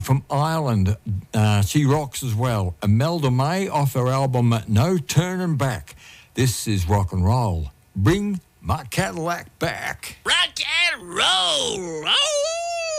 from Ireland. She rocks as well. Imelda May off her album No Turning Back. This is rock and roll. Bring my Cadillac back. Rock and roll. Oh!